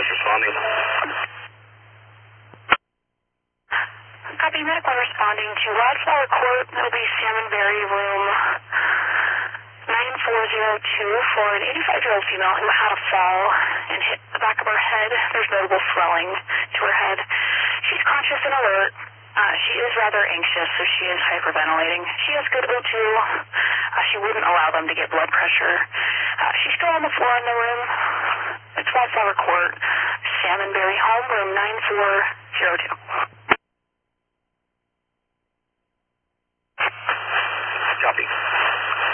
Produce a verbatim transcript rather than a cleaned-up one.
is responding. Copy, medical responding to Wildflower Court. That'll be Salmonberry room nine four zero two for an eighty-five-year-old female who had a fall and hit the back of her head. There's notable swelling to her head. She's conscious and alert. Uh, she is rather anxious, so she is hyperventilating. She has good O two. Uh, she wouldn't allow them to get blood pressure. Uh, she's still on the floor in the room. It's Wildflower Court, Salmonberry home, room nine four zero two.